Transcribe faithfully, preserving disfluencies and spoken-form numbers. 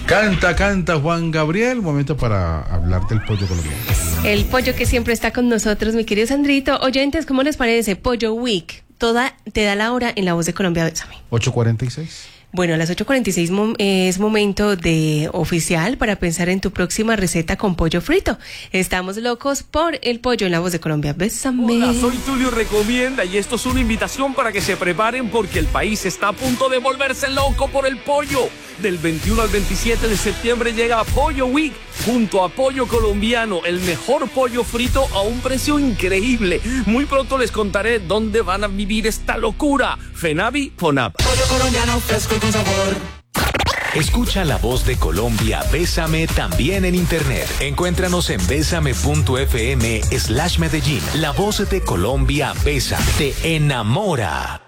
Canta, canta Juan Gabriel. Momento para hablar del pollo colombiano. El pollo que siempre está con nosotros, mi querido Sandrito. Oyentes, ¿cómo les parece? Pollo Week. Toda te da la hora en La Voz de Colombia. Bésame. ocho cuarenta y seis. Bueno, a las ocho cuarenta y seis mom- es momento de oficial para pensar en tu próxima receta con pollo frito. Estamos locos por el pollo en La Voz de Colombia. Bésame. Hola, soy Tulio Recomienda y esto es una invitación para que se preparen porque el país está a punto de volverse loco por el pollo. Del veintiuno al veintisiete de septiembre llega Pollo Week junto a Pollo Colombiano, el mejor pollo frito a un precio increíble. Muy pronto les contaré dónde van a vivir esta locura. Fenavi, Fonab. Pollo colombiano fresco y con sabor. Escucha La Voz de Colombia, Bésame también en internet. Encuéntranos en bésame.fm slash Medellín. La Voz de Colombia, Bésame, te enamora.